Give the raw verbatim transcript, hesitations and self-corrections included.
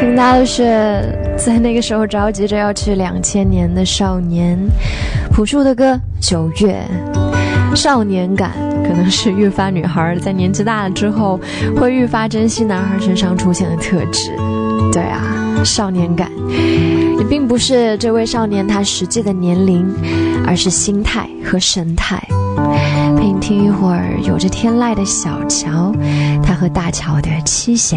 听到的是在那个时候着急着要去两千年的少年，朴树的歌《九月》。少年感可能是愈发女孩在年纪大了之后会愈发珍惜男孩身上出现的特质。对啊，少年感也并不是这位少年他实际的年龄，而是心态和神态。陪你听一会儿有着天籁的小桥，他和大桥的七弦。